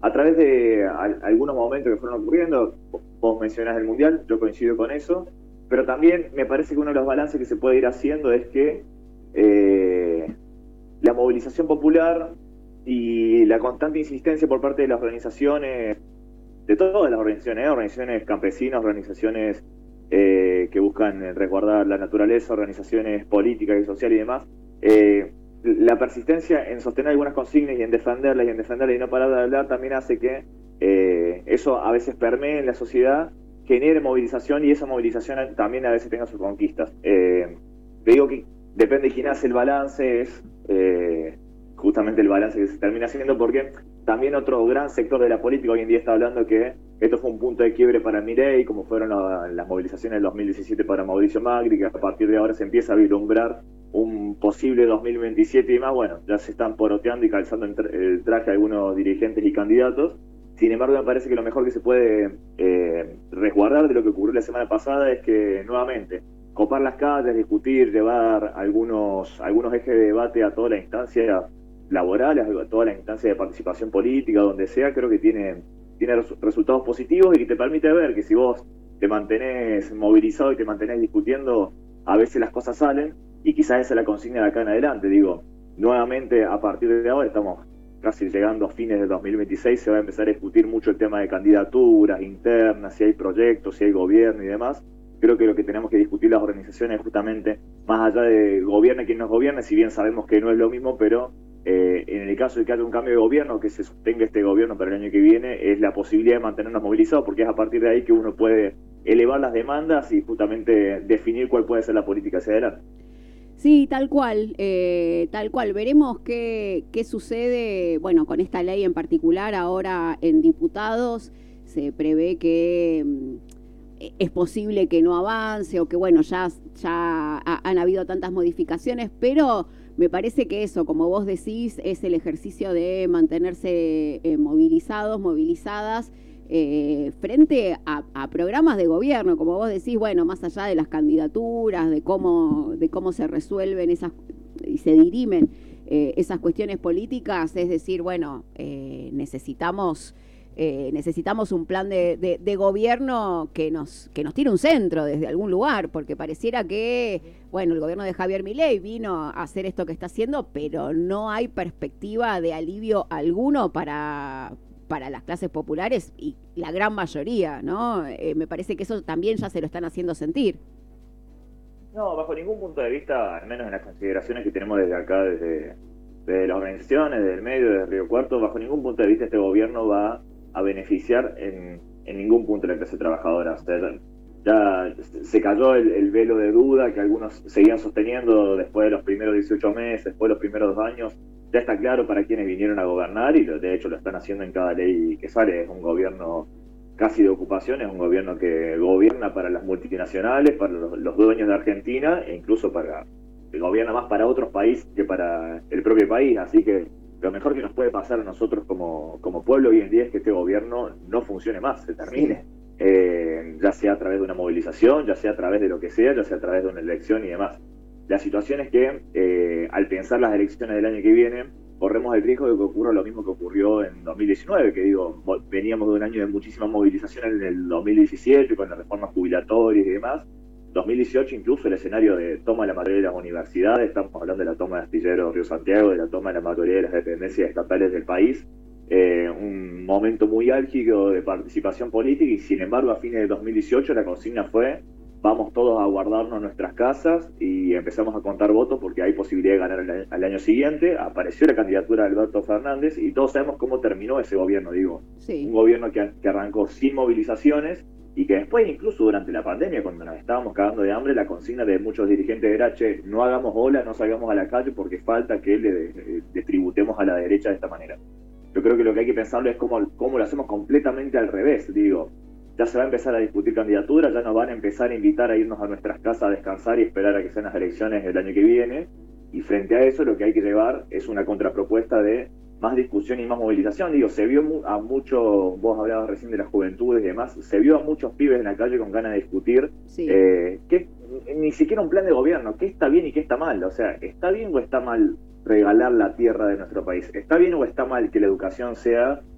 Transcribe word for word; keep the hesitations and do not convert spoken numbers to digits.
a través de a, algunos momentos que fueron ocurriendo, vos mencionás el Mundial, yo coincido con eso, pero también me parece que uno de los balances que se puede ir haciendo es que eh, la movilización popular y la constante insistencia por parte de las organizaciones, de todas las organizaciones, ¿eh? organizaciones campesinas, organizaciones eh, que buscan resguardar la naturaleza, organizaciones políticas y sociales y demás, eh, la persistencia en sostener algunas consignas y en defenderlas y en defenderlas y no parar de hablar también hace que eh, eso a veces permee en la sociedad, genere movilización y esa movilización también a veces tenga sus conquistas. Eh, te digo que depende de quién hace el balance, es eh, justamente el balance que se termina haciendo, porque también otro gran sector de la política hoy en día está hablando que esto fue un punto de quiebre para Milei, como fueron la, las movilizaciones del dos mil diecisiete para Mauricio Macri, que a partir de ahora se empieza a vislumbrar un posible dos mil veintisiete y más. Bueno, ya se están poroteando y calzando el traje algunos dirigentes y candidatos. Sin embargo, me parece que lo mejor que se puede eh, resguardar de lo que ocurrió la semana pasada es que, nuevamente, copar las calles, discutir, llevar algunos, algunos ejes de debate a toda la instancia laboral, a toda la instancia de participación política, donde sea, creo que tiene, tiene res- resultados positivos y que te permite ver que si vos te mantenés movilizado y te mantenés discutiendo, a veces las cosas salen, y quizás esa es la consigna de acá en adelante. Digo, nuevamente, a partir de ahora, estamos casi llegando a fines del dos mil veintiséis, se va a empezar a discutir mucho el tema de candidaturas internas, si hay proyectos, si hay gobierno y demás. Creo que lo que tenemos que discutir las organizaciones justamente, más allá de gobierne quien nos gobierne, si bien sabemos que no es lo mismo, pero eh, en el caso de que haya un cambio de gobierno, que se sostenga este gobierno para el año que viene, es la posibilidad de mantenernos movilizados, porque es a partir de ahí que uno puede elevar las demandas y justamente definir cuál puede ser la política hacia adelante. Sí, tal cual, eh, tal cual. Veremos qué, qué sucede, bueno, con esta ley en particular. Ahora en diputados se prevé que mm, es posible que no avance o que, bueno, ya, ya ha, han habido tantas modificaciones, pero me parece que eso, como vos decís, es el ejercicio de mantenerse eh, movilizados, movilizadas, eh, frente a, a programas de gobierno, como vos decís, bueno, más allá de las candidaturas, de cómo, de cómo se resuelven esas y se dirimen eh, esas cuestiones políticas, es decir, bueno, eh, necesitamos... Eh, necesitamos un plan de, de, de gobierno que nos, que nos tire un centro desde algún lugar, porque pareciera que, bueno, el gobierno de Javier Milei vino a hacer esto que está haciendo, pero no hay perspectiva de alivio alguno para, para las clases populares y la gran mayoría, ¿no? Eh, me parece que eso también ya se lo están haciendo sentir. No, bajo ningún punto de vista, al menos en las consideraciones que tenemos desde acá, desde, desde las organizaciones, desde el medio, desde Río Cuarto, bajo ningún punto de vista este gobierno va a beneficiar en, en ningún punto de la clase trabajadora. O sea, ya, ya se cayó el, el velo de duda que algunos seguían sosteniendo después de los primeros dieciocho meses, después de los primeros dos años. Ya está claro para quienes vinieron a gobernar y lo, de hecho lo están haciendo en cada ley que sale. Es un gobierno casi de ocupación, es un gobierno que gobierna para las multinacionales, para los, los dueños de Argentina e incluso para, que gobierna más para otros países que para el propio país. Así que lo mejor que nos puede pasar a nosotros como, como pueblo hoy en día es que este gobierno no funcione más, se termine. Sí. Eh, ya sea a través de una movilización, ya sea a través de lo que sea, ya sea a través de una elección y demás. La situación es que eh, al pensar las elecciones del año que viene, corremos el riesgo de que ocurra lo mismo que ocurrió en dos mil diecinueve, que digo, veníamos de un año de muchísima movilización en el dos mil diecisiete, con las reformas jubilatorias y demás. dos mil dieciocho incluso el escenario de toma de la mayoría de las universidades, estamos hablando de la toma de Astillero Río Santiago, de la toma de la mayoría de las dependencias estatales del país, eh, un momento muy álgido de participación política, y sin embargo a fines de dos mil dieciocho la consigna fue: vamos todos a guardarnos nuestras casas, y empezamos a contar votos porque hay posibilidad de ganar al, al año siguiente. Apareció la candidatura de Alberto Fernández y todos sabemos cómo terminó ese gobierno, digo, sí. Un gobierno que, que arrancó sin movilizaciones y que después, incluso durante la pandemia, cuando nos estábamos cagando de hambre, la consigna de muchos dirigentes era: che, no hagamos ola, no salgamos a la calle porque falta que le, le, le tributemos a la derecha de esta manera. Yo creo que lo que hay que pensarlo es cómo, cómo lo hacemos completamente al revés. Digo, ya se va a empezar a discutir candidaturas, ya nos van a empezar a invitar a irnos a nuestras casas a descansar y esperar a que sean las elecciones del año que viene, y frente a eso lo que hay que llevar es una contrapropuesta de más discusión y más movilización. Digo, se vio a muchos, vos hablabas recién de las juventudes y demás, se vio a muchos pibes en la calle con ganas de discutir, sí. eh, que ni siquiera un plan de gobierno, qué está bien y qué está mal. O sea, ¿está bien o está mal regalar la tierra de nuestro país? ¿Está bien o está mal que la educación sea